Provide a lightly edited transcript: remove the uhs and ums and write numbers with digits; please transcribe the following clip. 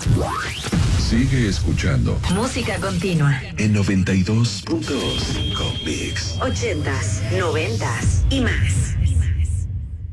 Sigue escuchando Música continua en 92.5 Mix. 80s, 90s y más.